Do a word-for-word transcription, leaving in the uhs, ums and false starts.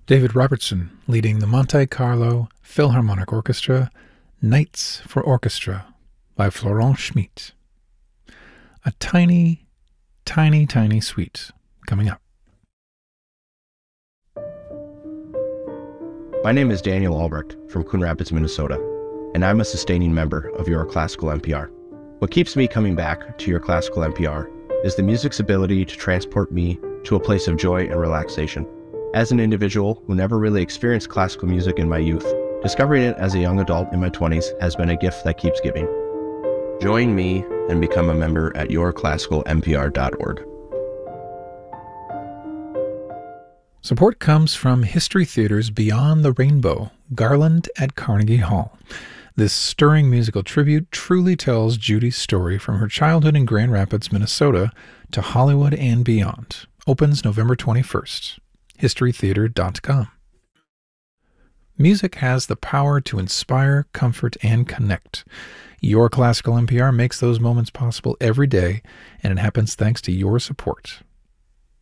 David Robertson leading the Monte Carlo Philharmonic Orchestra, Nights for Orchestra by Florent Schmidt. A tiny, tiny, tiny suite coming up. My name is Daniel Albrecht from Coon Rapids, Minnesota, and I'm a sustaining member of your Classical N P R. What keeps me coming back to your Classical N P R is the music's ability to transport me to a place of joy and relaxation. As an individual who never really experienced classical music in my youth, discovering it as a young adult in my twenties has been a gift that keeps giving. Join me and become a member at your classical n p r dot org. Support comes from History Theater's Beyond the Rainbow, Garland at Carnegie Hall. This stirring musical tribute truly tells Judy's story from her childhood in Grand Rapids, Minnesota, to Hollywood and beyond. Opens November twenty-first. history theater dot com. Music has the power to inspire, comfort, and connect. Your Classical N P R makes those moments possible every day, and it happens thanks to your support.